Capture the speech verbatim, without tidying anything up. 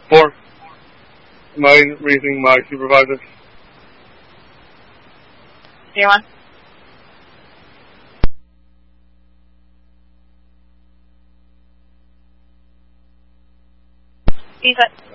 Four. Am I raising my supervisor? Zero one. Ease it.